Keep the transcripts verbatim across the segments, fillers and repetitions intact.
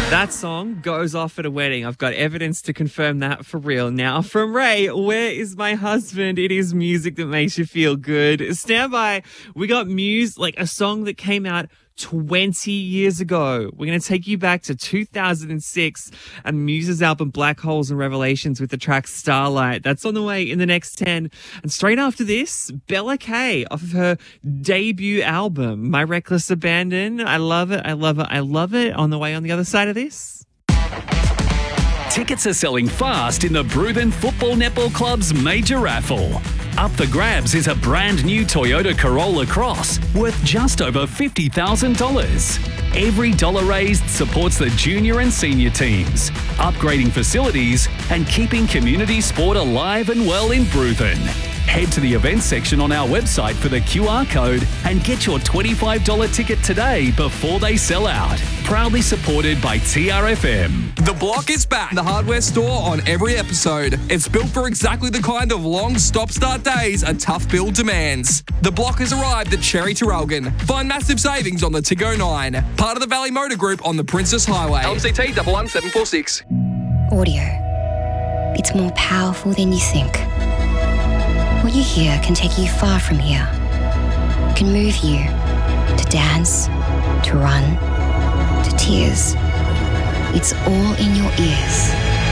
That song goes off at a wedding. I've got evidence to confirm that for real. Now, from Ray, Where Is My Husband? It is music that makes you feel good. Stand by. We got Muse, like a song that came out twenty years ago. We're going to take you back to two thousand six and Muse's album Black Holes and Revelations with the track Starlight. That's on the way in the next ten. And straight after this, Bella K off of her debut album, My Reckless Abandon. I love it. I love it. I love it. On the way on the other side of this. Tickets are selling fast in the Bruthen Football Netball Club's major raffle. Up for grabs is a brand new Toyota Corolla Cross worth just over fifty thousand dollars. Every dollar raised supports the junior and senior teams, upgrading facilities and keeping community sport alive and well in Bruthen. Head to the events section on our website for the Q R code and get your twenty-five dollars ticket today before they sell out. Proudly supported by T R F M. The Block is back. The hardware store on every episode. It's built for exactly the kind of long stop-start days a tough build demands. The Block has arrived at Cherry Traralgon. Find massive savings on the Tig oh nine. Part of the Valley Motor Group on the Princess Highway. L M C T one one seven four six. Audio. It's more powerful than you think. What you hear can take you far from here. It can move you to dance, to run, to tears. It's all in your ears.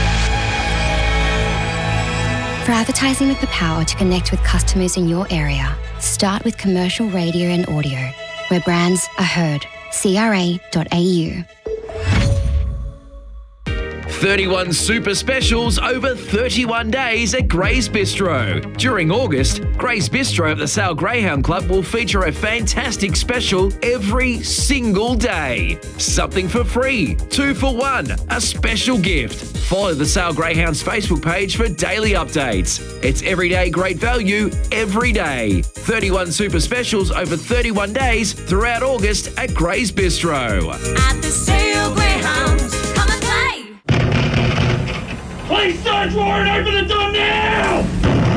For advertising with the power to connect with customers in your area, start with commercial radio and audio, where brands are heard. C R A dot A U. thirty-one super specials over thirty-one days at Gray's Bistro. During August, Gray's Bistro at the Sale Greyhound Club will feature a fantastic special every single day. Something for free, two for one, a special gift. Follow the Sale Greyhound's Facebook page for daily updates. It's everyday great value every day. thirty-one super specials over thirty-one days throughout August at Gray's Bistro. At the Sale Greyhound, come and play! Please search warrant, open the door now!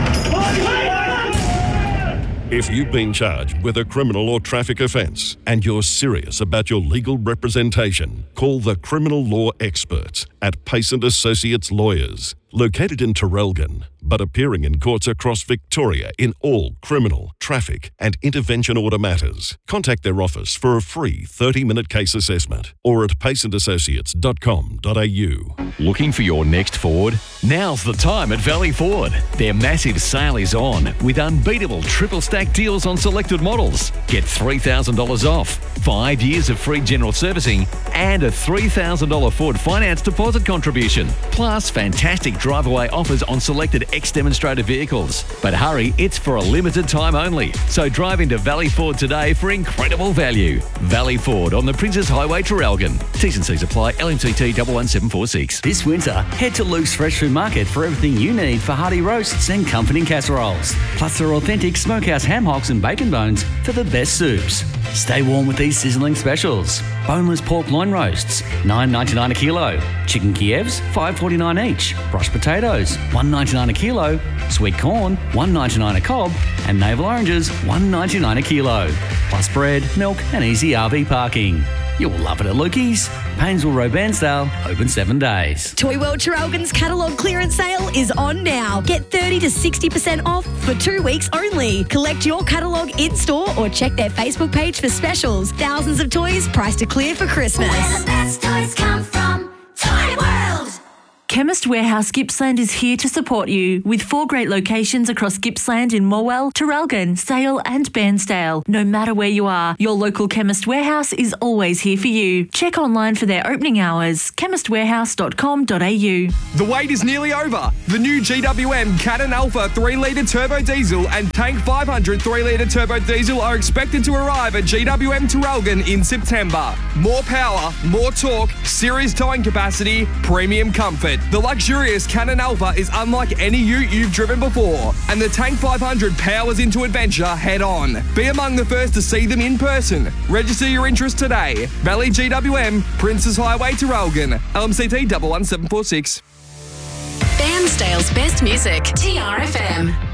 If you've been charged with a criminal or traffic offence and you're serious about your legal representation, call the criminal law experts at Payson Associates Lawyers. Located in Traralgon, but appearing in courts across Victoria in all criminal, traffic and intervention order matters. Contact their office for a free thirty-minute case assessment or at payson associates dot com dot a u. Looking for your next Ford? Now's the time at Valley Ford. Their massive sale is on with unbeatable triple stack deals on selected models. Get three thousand dollars off, five years of free general servicing and a three thousand dollars Ford finance deposit contribution. Plus fantastic drive-away offers on selected X-demonstrator vehicles. But hurry, it's for a limited time only. So drive into Valley Ford today for incredible value. Valley Ford on the Princess Highway, Traralgon. T's and C's apply. L M C T one one seven four six. This winter, head to Luke's Fresh Food Market for everything you need for hearty roasts and comforting casseroles. Plus their authentic smokehouse ham hocks and bacon bones for the best soups. Stay warm with these sizzling specials. Boneless pork loin roasts, nine ninety-nine a kilo. Chicken Kievs, five forty-nine each. Brushed potatoes, one ninety-nine a kilo. Sweet corn, one ninety-nine a cob. And navel oranges, one ninety-nine a kilo. Plus bread, milk and easy R V parking. You'll love it at Lukey's. Paynesville Road, Bairnsdale, open seven days. Toy World Traralgon's catalogue clearance sale is on now. Get thirty to sixty percent off for two weeks only. Collect your catalogue in-store or check their Facebook page for specials. Thousands of toys priced to clear for Christmas. Where the best toys come from, Toy World! Chemist Warehouse Gippsland is here to support you with four great locations across Gippsland in Morwell, Traralgon, Sale and Bairnsdale. No matter where you are, your local Chemist Warehouse is always here for you. Check online for their opening hours, chemist warehouse dot com dot a u. The wait is nearly over. The new G W M Cannon Alpha three litre turbo diesel and Tank five hundred three litre turbo diesel are expected to arrive at G W M Traralgon in September. More power, more torque, serious towing capacity, premium comfort. The luxurious Cannon Alpha is unlike any ute you've driven before, and the Tank five hundred powers into adventure head on. Be among the first to see them in person. Register your interest today. Valley G W M, Princess Highway, Traralgon. L M C T one one seven four six. Bairnsdale's best music. T R F M.